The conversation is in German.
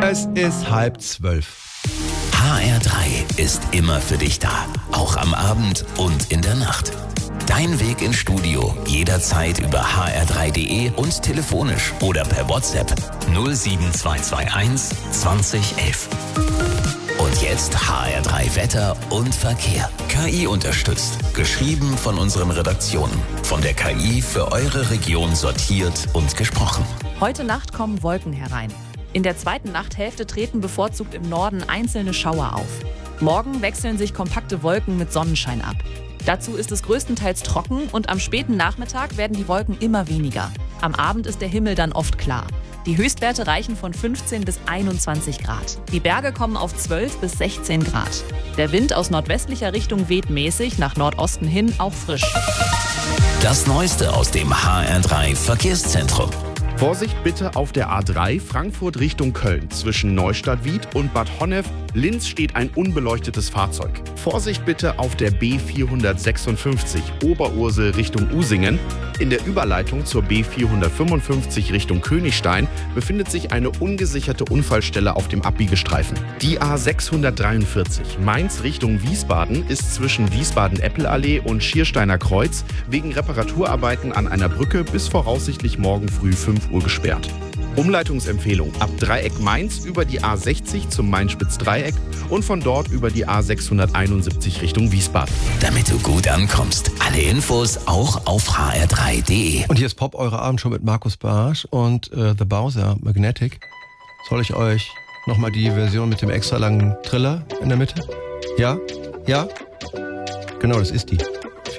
Es ist 11:30. HR3 ist immer für dich da, auch am Abend und in der Nacht. Dein Weg ins Studio jederzeit über hr3.de und telefonisch oder per WhatsApp 07221 2011. Und jetzt HR3 Wetter und Verkehr. KI unterstützt. Geschrieben von unseren Redaktionen. Von der KI für eure Region sortiert und gesprochen. Heute Nacht kommen Wolken herein. In der zweiten Nachthälfte treten bevorzugt im Norden einzelne Schauer auf. Morgen wechseln sich kompakte Wolken mit Sonnenschein ab. Dazu ist es größtenteils trocken und am späten Nachmittag werden die Wolken immer weniger. Am Abend ist der Himmel dann oft klar. Die Höchstwerte reichen von 15 bis 21 Grad. Die Berge kommen auf 12 bis 16 Grad. Der Wind aus nordwestlicher Richtung weht mäßig, nach Nordosten hin auch frisch. Das Neueste aus dem HR3 Verkehrszentrum. Vorsicht bitte auf der A3 Frankfurt Richtung Köln. Zwischen Neustadt-Wied und Bad Honnef-Linz steht ein unbeleuchtetes Fahrzeug. Vorsicht bitte auf der B456 Oberursel Richtung Usingen. In der Überleitung zur B455 Richtung Königstein befindet sich eine ungesicherte Unfallstelle auf dem Abbiegestreifen. Die A643 Mainz Richtung Wiesbaden ist zwischen Wiesbaden-Eppelallee und Schiersteiner Kreuz wegen Reparaturarbeiten an einer Brücke bis voraussichtlich morgen früh 5 Uhr gesperrt. Umleitungsempfehlung ab Dreieck Mainz über die A60 zum Main-Spitz-Dreieck und von dort über die A671 Richtung Wiesbaden. Damit du gut ankommst. Alle Infos auch auf hr3.de. Und hier ist Pop, eure Abendshow mit Markus Barsch und The Bowser, Magnetic. Soll ich euch nochmal die Version mit dem extra langen Triller in der Mitte? Ja? Ja? Genau, das ist die.